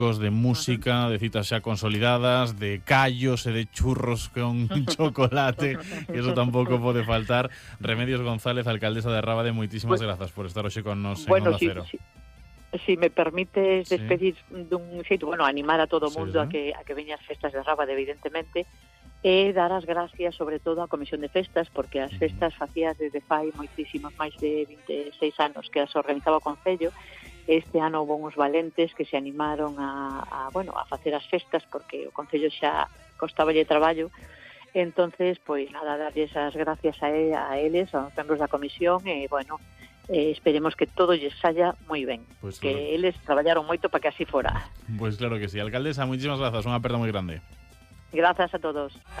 de música, de citas xa consolidadas, de callos e de churros con chocolate, que eso tampouco pode faltar. Remedios González, alcaldesa de Rábade, moitísimas grazas por estar hoxe con nos en Onda Cero. Si me permites Sí. despedir dun xeito, animar a todo o mundo Sí. a que veña as festas de Rábade, evidentemente, e dar as gracias sobre todo á Comisión de Festas, porque as festas facías desde fai moitísimos, máis de 26 anos que as organizaba o Concello. Este ano houve uns valentes que se animaron a facer as festas, porque o Concello xa costaballe traballo. Entonces, pois nada, darlles as gracias a eles, aos membros da comisión, e esperemos que todo lles saia moi ben, Pues que claro. eles traballaron moito para que así fora. Pues claro que sí. Alcaldesa, moitísimas grazas, unha aperta moi grande. Grazas a todos.